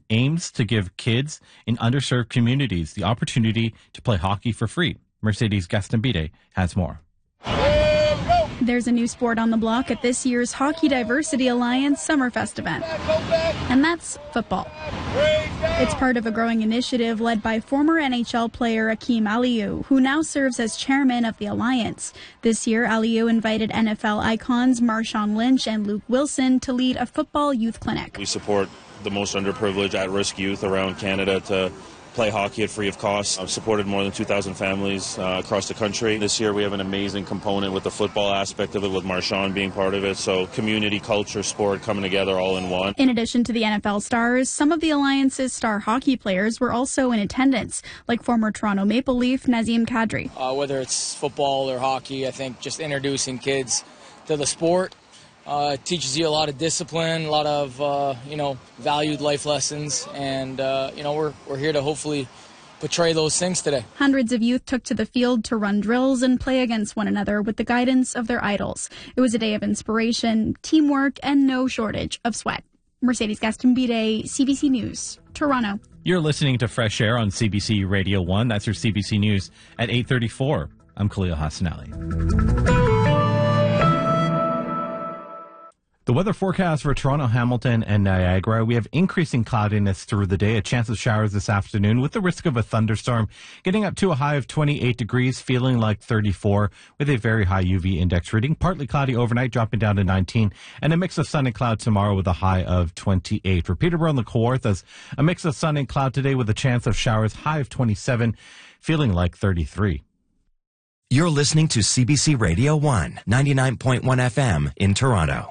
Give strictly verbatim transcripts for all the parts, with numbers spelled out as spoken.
aims to give kids in underserved communities the opportunity to play hockey for free. Mercedes Gastambide has more. There's a new sport on the block at this year's Hockey Diversity Alliance Summerfest event, and that's football. It's part of a growing initiative led by former N H L player Akim Aliu, who now serves as chairman of the alliance. This year, Aliu invited N F L icons Marshawn Lynch and Luke Wilson to lead a football youth clinic. We support the most underprivileged, at-risk youth around Canada to play hockey at free of cost. I've supported more than two thousand families uh, across the country. This year we have an amazing component with the football aspect of it, with Marshawn being part of it. So community, culture, sport coming together all in one. In addition to the N F L stars, some of the Alliance's star hockey players were also in attendance, like former Toronto Maple Leaf Nazem Kadri. Uh, whether it's football or hockey, I think just introducing kids to the sport Uh, it teaches you a lot of discipline, a lot of, uh, you know, valued life lessons. And, uh, you know, we're, we're here to hopefully portray those things today. Hundreds of youth took to the field to run drills and play against one another with the guidance of their idols. It was a day of inspiration, teamwork, and no shortage of sweat. Mercedes Gastambide, C B C News, Toronto. You're listening to Fresh Air on C B C Radio one. That's your C B C News at eight thirty-four. I'm Khalil Hassan Ali. The weather forecast for Toronto, Hamilton, and Niagara. We have increasing cloudiness through the day, a chance of showers this afternoon with the risk of a thunderstorm, getting up to a high of twenty-eight degrees, feeling like thirty-four with a very high U V index reading. Partly cloudy overnight, dropping down to nineteen, and a mix of sun and cloud tomorrow with a high of twenty-eight. For Peterborough and the Kawarthas, a mix of sun and cloud today with a chance of showers, high of twenty-seven, feeling like thirty-three. You're listening to C B C Radio one, ninety-nine point one F M in Toronto.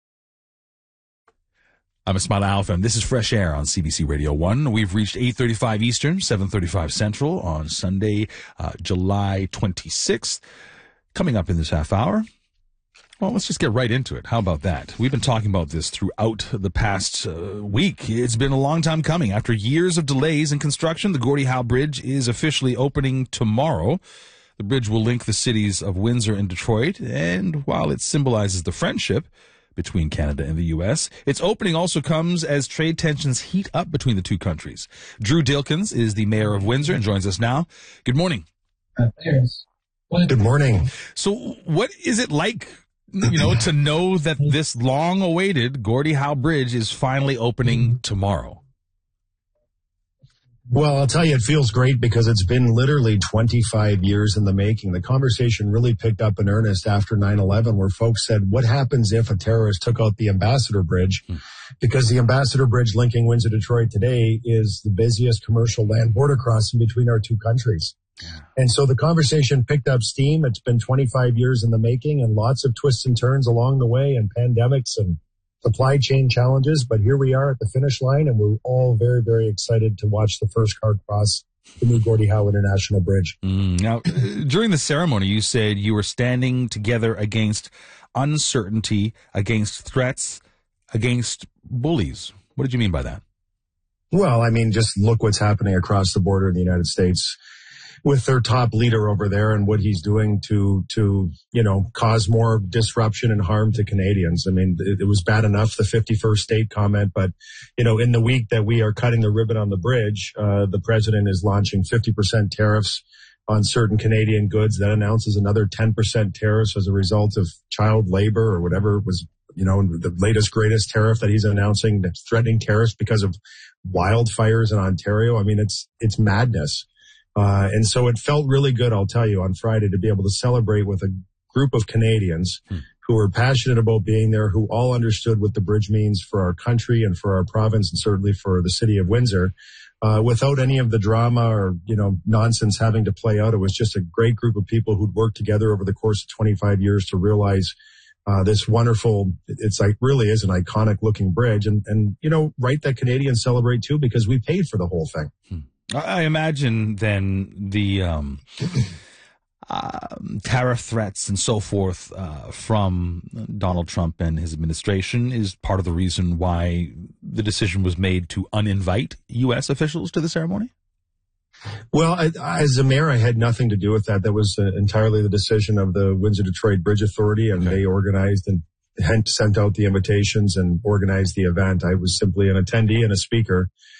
I'm Ismail Alfam. This is Fresh Air on C B C Radio one. We've reached eight thirty-five Eastern, seven thirty-five Central on Sunday, uh, July twenty-sixth. Coming up in this half hour, well, let's just get right into it. How about that? We've been talking about this throughout the past uh, week. It's been a long time coming. After years of delays in construction, the Gordie Howe Bridge is officially opening tomorrow. The bridge will link the cities of Windsor and Detroit, and while it symbolizes the friendship between Canada and the U S, its opening also comes as trade tensions heat up between the two countries. Drew Dilkins is the mayor of Windsor and joins us now. Good morning. Good morning. So what is it like, you know, to know that this long-awaited Gordie Howe Bridge is finally opening tomorrow? Well, I'll tell you, it feels great because it's been literally twenty-five years in the making. The conversation really picked up in earnest after nine eleven, where folks said, what happens if a terrorist took out the Ambassador Bridge? Hmm. Because the Ambassador Bridge linking Windsor, Detroit today is the busiest commercial land border crossing between our two countries. Yeah. And so the conversation picked up steam. It's been twenty-five years in the making and lots of twists and turns along the way, and pandemics and supply chain challenges, but here we are at the finish line, and we're all very, very excited to watch the first car cross the new Gordie Howe International Bridge. Mm, now, during the ceremony, you said you were standing together against uncertainty, against threats, against bullies. What did you mean by that? Well, I mean, just look what's happening across the border in the United States with their top leader over there and what he's doing to, to, you know, cause more disruption and harm to Canadians. I mean, it, it was bad enough, the fifty-first state comment, but, you know, in the week that we are cutting the ribbon on the bridge, uh, the president is launching fifty percent tariffs on certain Canadian goods. That announces another ten percent tariffs as a result of child labor or whatever was, you know, the latest, greatest tariff that he's announcing that's threatening tariffs because of wildfires in Ontario. I mean, it's, it's madness. Uh, and so it felt really good, I'll tell you, on Friday to be able to celebrate with a group of Canadians hmm. who were passionate about being there, who all understood what the bridge means for our country and for our province and certainly for the city of Windsor, uh, without any of the drama or, you know, nonsense having to play out. It was just a great group of people who'd worked together over the course of twenty-five years to realize uh, this wonderful, it's like really is an iconic looking bridge. And, and, you know, right that Canadians celebrate too, because we paid for the whole thing. Hmm. I imagine then the um, uh, tariff threats and so forth uh, from Donald Trump and his administration is part of the reason why the decision was made to uninvite U S officials to the ceremony? Well, I, as a mayor, I had nothing to do with that. That was uh, entirely the decision of the Windsor-Detroit Bridge Authority, and okay. they organized and sent out the invitations and organized the event. I was simply an attendee and a speaker.